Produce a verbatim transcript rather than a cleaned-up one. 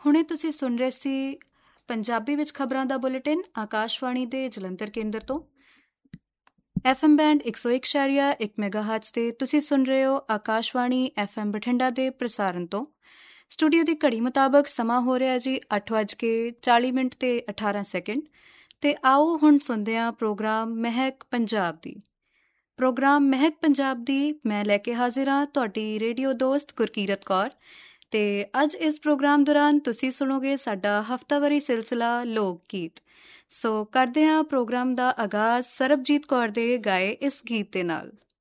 ਹੁਣੇ ਤੁਸੀਂ ਸੁਣ ਰਹੇ ਸੀ ਪੰਜਾਬੀ ਵਿੱਚ ਖਬਰਾਂ ਦਾ ਬੁਲੇਟਿਨ ਆਕਾਸ਼ਵਾਣੀ ਦੇ ਜਲੰਧਰ ਕੇਂਦਰ ਤੋਂ। ਐਫ ਐਮ ਬੈਂਡ ਇੱਕ ਸੌ ਇੱਕ ਸ਼ਾਰੀਆ ਇੱਕ ਮੈਗਾਹਰਟਜ਼ 'ਤੇ ਤੁਸੀਂ ਸੁਣ ਰਹੇ ਹੋ ਆਕਾਸ਼ਵਾਣੀ ਐਫ ਐਮ ਬਠਿੰਡਾ ਦੇ ਪ੍ਰਸਾਰਨ ਤੋਂ। ਸਟੂਡੀਓ ਦੀ ਘੜੀ ਮੁਤਾਬਕ ਸਮਾਂ ਹੋ ਰਿਹਾ ਜੀ ਅੱਠ ਵੱਜ ਕੇ ਚਾਲੀ ਮਿੰਟ ਤੇ ਅਠਾਰਾਂ ਸੈਕਿੰਡ। ਅਤੇ ਆਓ ਹੁਣ ਸੁਣਦੇ ਹਾਂ ਪ੍ਰੋਗਰਾਮ ਮਹਿਕ ਪੰਜਾਬ ਦੀ। ਪ੍ਰੋਗਰਾਮ ਮਹਿਕ ਪੰਜਾਬ ਦੀ ਮੈਂ ਲੈ ਕੇ ਹਾਜ਼ਰ ਹਾਂ ਤੁਹਾਡੀ ਰੇਡੀਓ ਦੋਸਤ ਗੁਰਕੀਰਤ ਕੌਰ। ਅਤੇ ਅੱਜ ਇਸ ਪ੍ਰੋਗਰਾਮ ਦੌਰਾਨ ਤੁਸੀਂ ਸੁਣੋਗੇ ਸਾਡਾ ਹਫ਼ਤਾਵਾਰੀ ਸਿਲਸਿਲਾ ਲੋਕ ਗੀਤ। ਸੋ ਕਰਦੇ ਹਾਂ ਪ੍ਰੋਗਰਾਮ ਦਾ ਆਗਾਜ਼ ਸਰਬਜੀਤ ਕੌਰ ਦੇ ਗਾਏ ਇਸ ਗੀਤ ਦੇ ਨਾਲ।